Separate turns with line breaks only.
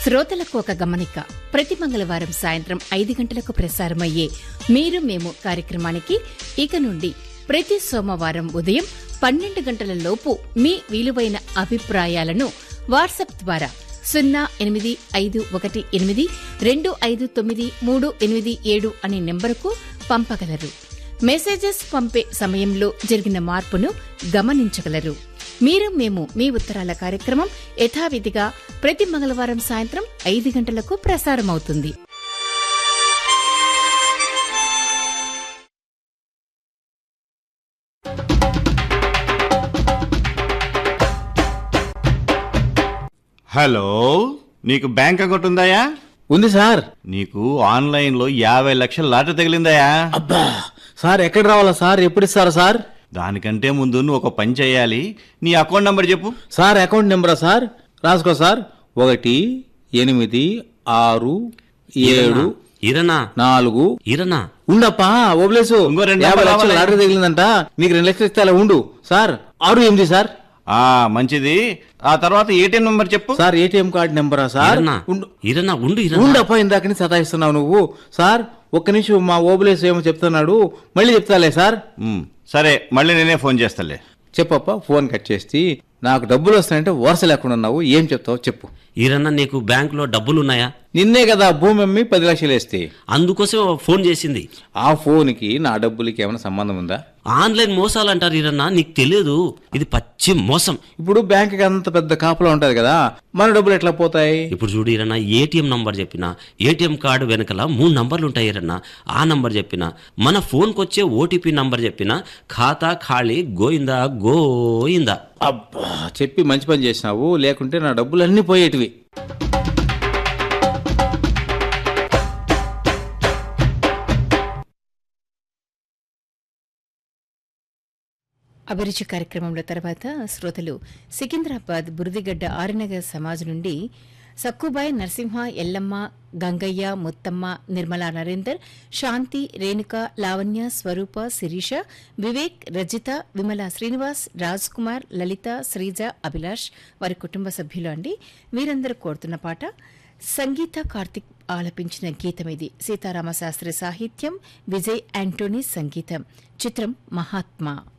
శ్రోతలకు ఒక గమనిక. ప్రతి మంగళవారం సాయంత్రం 5 గంటలకు ప్రసారమయ్యే మీరు మేము కార్యక్రమానికి ఇక నుండి ప్రతి సోమవారం ఉదయం 12 గంటల లోపు మీ విలువైన అభిప్రాయాలను వాట్సాప్ ద్వారా 0851825937 అనే నెంబరుకు పంపగలరు. మెసేజెస్ పంపే సమయంలో జరిగిన మార్పును గమనించగలరు. మీరు మేము మీ ఉత్తరాల కార్యక్రమం యథావిధిగా ప్రతి మంగళవారం సాయంత్రం 5 గంటలకు ప్రసారమవుతుంది.
హలో, నీకు బ్యాంక్ అకౌంట్ ఉందాయా?
ఉంది సార్.
నీకు ఆన్లైన్ లో 50 లక్షల లాటరీ తగిలిందాయా?
అబ్బా సార్, ఎక్కడ రావాలా సార్? ఎప్పుడు ఇస్తారా సార్?
దానికంటే ముందు నువ్వు ఒక పని చేయాలి. నీ అకౌంట్ నంబర్ చెప్పు.
Sir account నెంబరా sir? రాసుకో సార్. 18674 ఉండప్పా ఓబ్లేసు.
ఇంకో 2
50 లక్షల లాటరీ తగిలిందంట. నీకు 2 లక్షలు ఇస్తే అలా ఉండు సార్. 68 సార్.
మంచిది. ఆ తర్వాత ఏటీఎం నంబర్ చెప్పు.
Sir ATM card నెంబరా sir? ఉండప్పా, ఇందాకని సతాయిస్తున్నావు నువ్వు. సార్ ఒక్క నిమిషం, మా ఓబులేసు ఏమో చెప్తున్నాడు, మళ్ళీ చెప్తాలే సార్.
సరే, మళ్ళీ నేనే ఫోన్ చేస్తాలే.
చెప్పప్ప. ఫోన్ కట్ చేసి, నాకు డబ్బులు వస్తాయంటే వరుస లేకుండా ఉన్నావు, ఏం చెప్తావు చెప్పు.
ఈరన్నా, నీకు బ్యాంకులో డబ్బులున్నాయా?
నిన్నే కదా భూమి అమ్మి 10 లక్షలు వేస్తే.
అందుకోసం ఫోన్ చేసింది.
ఆ ఫోన్కి నా డబ్బులకి ఏమైనా సంబంధం ఉందా?
ఆన్లైన్ మోసాలు అంటారు ఈరన్నా, నీకు తెలియదు. ఇది పచ్చి మోసం.
ఇప్పుడు బ్యాంకుకి అంత పెద్ద కాపలా ఉంటది కదా, మన డబ్బులు ఎట్లా పోతాయి?
ఇప్పుడు చూడు ఈరన్నా, ఏటీఎం నంబర్ చెప్పినా, ఏటీఎం కార్డు వెనకల 3 నంబర్లు ఉంటాయి ఈరన్నా. ఆ నంబర్ చెప్పినా, మన ఫోన్కి వచ్చే ఓటీపీ నంబర్ చెప్పినా, ఖాతా ఖాళీ గోయిందా గోయిందా.
అబ్బా, చెప్పి మంచి పని చేసినావు, లేకుంటే నా డబ్బులు అన్నీ పోయేటివి.
అభిరుచి కార్యక్రమంలో తర్వాత శ్రోతలు సికింద్రాబాద్ బురదిగడ్డ ఆర్యనగర్ సమాజ్ నుండి సక్కుబాయ్, నరసింహ, ఎల్లమ్మ, గంగయ్య, ముత్తమ్మ, నిర్మలా నరేందర్, శాంతి, రేణుక, లావణ్య, స్వరూప, శిరీష, వివేక్, రజిత, విమల శ్రీనివాస్, రాజ్ కుమార్, లలిత, శ్రీజ, అభిలాష్ వారి కుటుంబ సభ్యులు అండి. వీరందరూ కోరుతున్న పాట సంగీత కార్తిక్ ఆలపించిన గీతం ఇది. సీతారామశాస్త్రి సాహిత్యం, విజయ్ యాంటోనీ సంగీతం. చిత్రం మహాత్మా.